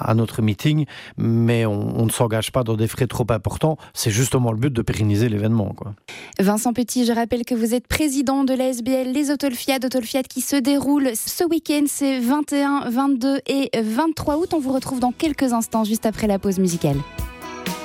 à notre meeting, mais on ne s'engage pas dans des frais trop importants. C'est justement le but de pérenniser l'événement, quoi. Vincent Petit, je rappelle que vous êtes président de la SBL Les Autolfiades qui se déroule ce week-end, c'est 21, 22 et 23 août. On vous retrouve dans quelques instants, juste après la pause musicale.